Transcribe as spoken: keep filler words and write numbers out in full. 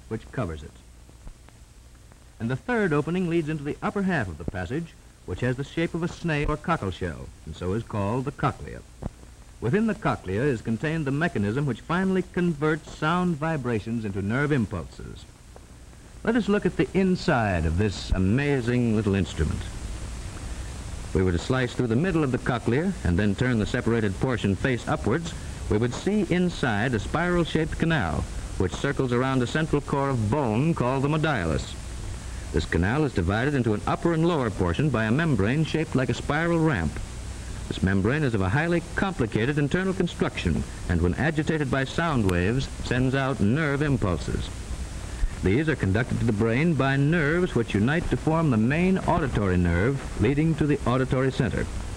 which covers it. And the third opening leads into the upper half of the passage, which has the shape of a snail or cockleshell, and so is called the cochlea. Within the cochlea is contained the mechanism which finally converts sound vibrations into nerve impulses. Let us look at the inside of this amazing little instrument. If we were to slice through the middle of the cochlea and then turn the separated portion face upwards, we would see inside a spiral-shaped canal which circles around a central core of bone called the modiolus. This canal is divided into an upper and lower portion by a membrane shaped like a spiral ramp. This membrane is of a highly complicated internal construction, and when agitated by sound waves, sends out nerve impulses. These are conducted to the brain by nerves which unite to form the main auditory nerve leading to the auditory center.